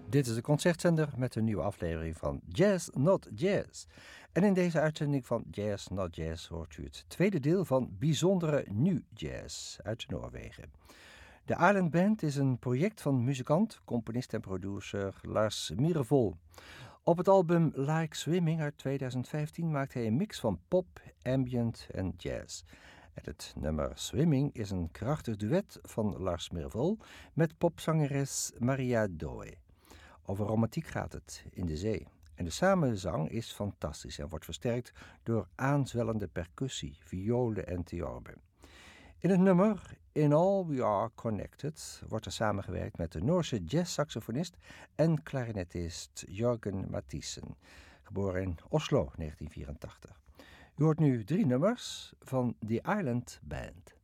Dit is de concertzender met een nieuwe aflevering van Jazz Not Jazz. En in deze uitzending van Jazz Not Jazz hoort u het tweede deel van bijzondere nu jazz uit Noorwegen. De Island Band is een project van muzikant, componist en producer Lars Myhrvold. Op het album Like Swimming uit 2015 maakt hij een mix van pop, ambient en jazz. En het nummer Swimming is een krachtig duet van Lars Myhrvold met popzangeres Maria Doe. Over romantiek gaat het in de zee. En de samenzang is fantastisch en wordt versterkt door aanzwellende percussie, violen en theorben. In het nummer In All We Are Connected wordt er samengewerkt met de Noorse jazzsaxofonist en klarinetist Jørgen Mathisen, geboren in Oslo 1984. U hoort nu 3 nummers van The Island Band.